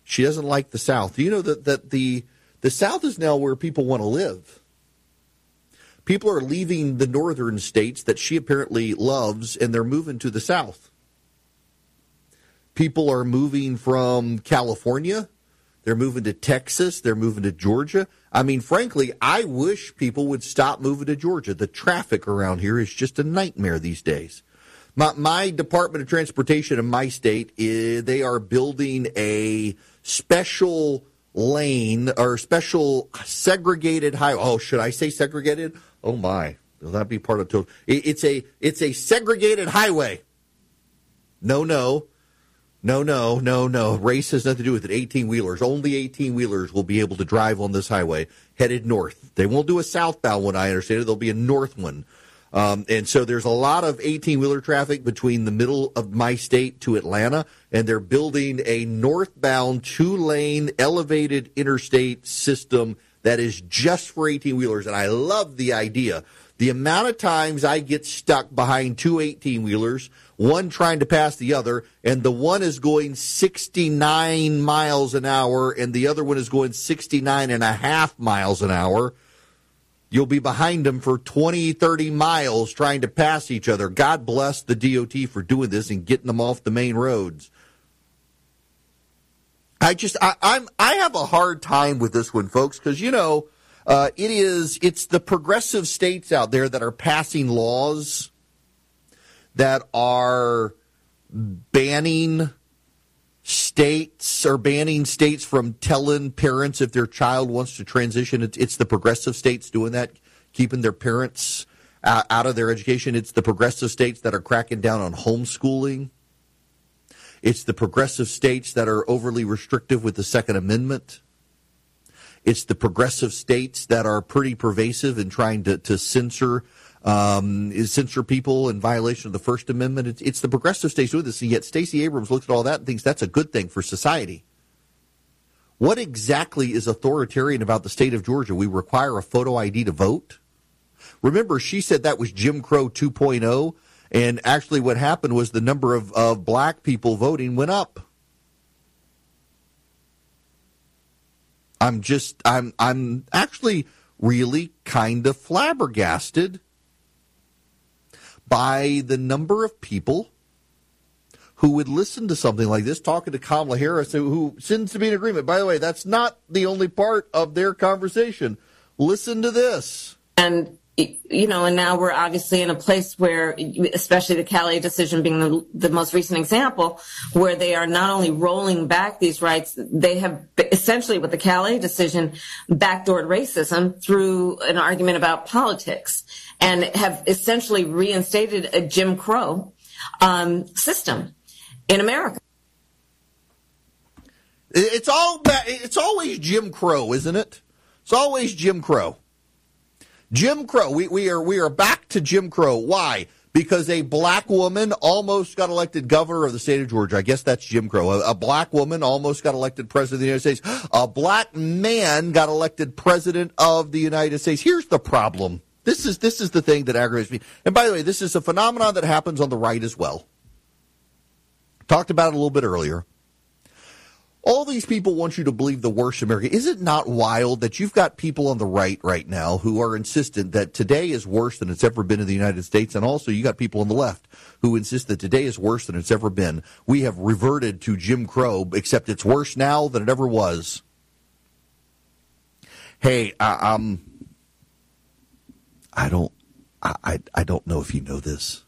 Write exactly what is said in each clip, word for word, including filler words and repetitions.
She doesn't like the South. You know that, that the, the South is now where people want to live. People are leaving the northern states that she apparently loves, and they're moving to the South. People are moving from California. They're moving to Texas. They're moving to Georgia. I mean, frankly, I wish people would stop moving to Georgia. The traffic around here is just a nightmare these days. My, my Department of Transportation in my state, is, they are building a special lane or special segregated highway. Oh, should I say segregated? Oh, my. Will that be part of total? It, it's a it's a segregated highway. No, no. No, no, no, no. Race has nothing to do with it. eighteen-wheelers. Only eighteen-wheelers will be able to drive on this highway headed north. They won't do a southbound one, I understand it. There'll be a north one. Um, and so there's a lot of eighteen-wheeler traffic between the middle of my state to Atlanta, and they're building a northbound two-lane elevated interstate system that is just for eighteen-wheelers. And I love the idea. The amount of times I get stuck behind two eighteen-wheelers, one trying to pass the other, and the one is going sixty-nine miles an hour, and the other one is going sixty-nine and a half miles an hour. You'll be behind them for twenty, thirty miles trying to pass each other. God bless the D O T for doing this and getting them off the main roads. I just, I, I'm, I have a hard time with this one, folks, because, you know, uh, it is, it's the progressive states out there that are passing laws that are banning states or banning states from telling parents if their child wants to transition. It's, it's the progressive states doing that, keeping their parents uh, out of their education. It's the progressive states that are cracking down on homeschooling. It's the progressive states that are overly restrictive with the Second Amendment. It's the progressive states that are pretty pervasive in trying to, to censor um, censor people in violation of the First Amendment. It's, it's the progressive states doing this, and yet Stacey Abrams looks at all that and thinks that's a good thing for society. What exactly is authoritarian about the state of Georgia? We require a photo I D to vote? Remember, she said that was Jim Crow two point oh, and actually what happened was the number of, of black people voting went up. I'm just, I'm, I'm actually really kind of flabbergasted by the number of people who would listen to something like this, talking to Kamala Harris, who, who seems to be in agreement. By the way, that's not the only part of their conversation. Listen to this. And, you know, and now we're obviously in a place where, especially the Calais decision being the, the most recent example, where they are not only rolling back these rights, they have essentially, with the Calais decision, backdoored racism through an argument about politics and have essentially reinstated a Jim Crow um, system in America. It's all it's always Jim Crow, isn't it? It's always Jim Crow. Jim Crow. We we are we are back to Jim Crow. Why? Because a black woman almost got elected governor of the state of Georgia. I guess that's Jim Crow. A, a black woman almost got elected president of the United States. A black man got elected president of the United States. Here's the problem. This is this is the thing that aggravates me. And by the way, this is a phenomenon that happens on the right as well. Talked about it a little bit earlier. All these people want you to believe the worst in America. Is it not wild that you've got people on the right right now who are insistent that today is worse than it's ever been in the United States, and also you got people on the left who insist that today is worse than it's ever been. We have reverted to Jim Crow, except it's worse now than it ever was. Hey, I, um, I don't, I, I, I don't know if you know this.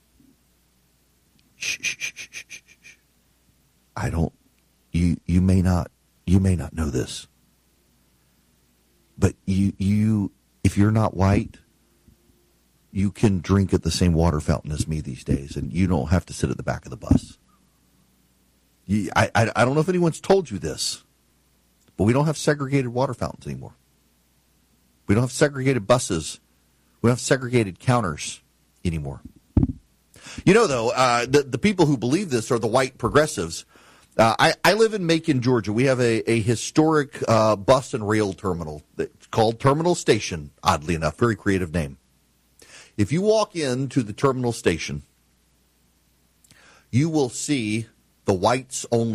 Shh, shh, shh, shh, shh, shh. I don't. You you may not you may not know this, but you you if you're not white, you can drink at the same water fountain as me these days, and you don't have to sit at the back of the bus. You, I, I I don't know if anyone's told you this, but we don't have segregated water fountains anymore. We don't have segregated buses. We don't have segregated counters anymore. You know, though, uh, the the people who believe this are the white progressives. Uh, I, I live in Macon, Georgia. We have a, a historic uh, bus and rail terminal that's called Terminal Station, oddly enough. Very creative name. If you walk into the terminal station, you will see the whites only